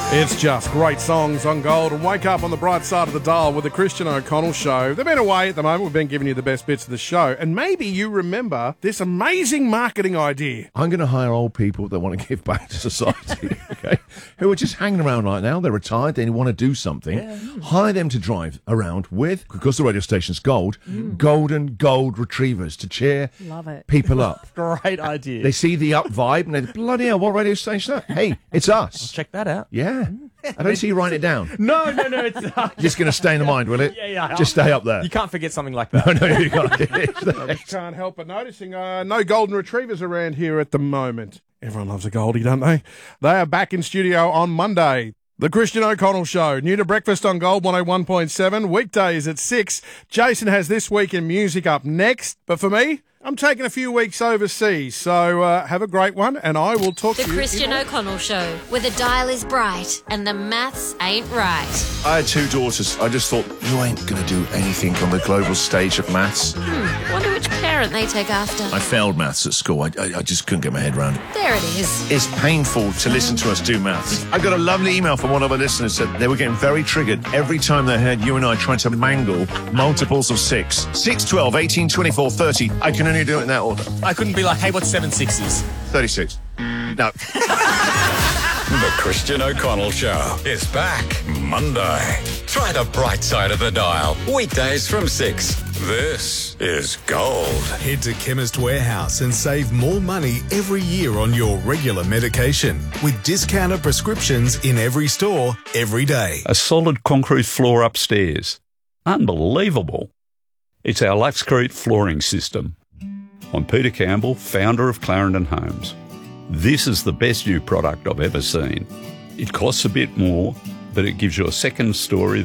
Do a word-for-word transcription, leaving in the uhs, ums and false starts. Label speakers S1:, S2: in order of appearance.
S1: It's just great songs on Gold, and wake up on the bright side of the dial with the Christian O'Connell Show. They've been away at the moment. We've been giving you the best bits of the show, and maybe you remember this amazing marketing idea.
S2: I'm going to hire old people that want to give back to society, okay, who are just hanging around right now. They're retired. They want to do something. Yeah. Hire them to drive around with, because the radio station's gold, mm. golden gold retrievers to cheer
S3: Love it.
S2: people up.
S4: Great idea.
S2: They see the up vibe and they bloody hell, what radio station is that? Hey, it's us.
S4: Check that out.
S2: Yeah. I don't see you writing it down.
S4: No, no, no. It's uh,
S2: just going to stay in the mind, will it?
S4: Yeah, yeah.
S2: Just stay up there.
S4: You can't forget something like that.
S2: No, no, you can't.
S1: I just can't help but noticing uh, no golden retrievers around here at the moment. Everyone loves a Goldie, don't they? They are back in studio on Monday. The Christian O'Connell Show, new to breakfast on Gold one oh one point seven, weekdays at six. Jason has This Week in Music up next, but for me, I'm taking a few weeks overseas, so uh, have a great one, and I will talk
S5: the
S1: to you.
S5: The Christian O'Connell Show, where the dial is bright and the maths ain't right.
S2: I had two daughters. I just thought, you ain't going to do anything on the global stage of maths.
S5: Hmm, wonder which parent they take after.
S2: I failed maths at school. I, I, I just couldn't get my head around it.
S5: There it is.
S2: It's painful to listen to us do maths. I got a lovely email from one of our listeners that they were getting very triggered every time they heard you and I trying to mangle multiples of six. six, twelve, eighteen, twenty-four, thirty. I can only do it in that order.
S4: I couldn't be like, hey, what's seven sixes?
S2: thirty-six. No.
S6: The Christian O'Connell Show is back Monday. Try the bright side of the dial. Weekdays from six. This is Gold.
S7: Head to Chemist Warehouse and save more money every year on your regular medication with discounted prescriptions in every store, every day.
S8: A solid concrete floor upstairs. Unbelievable. It's our Luxcrete flooring system. I'm Peter Campbell, founder of Clarendon Homes. This is the best new product I've ever seen. It costs a bit more, but it gives you a second story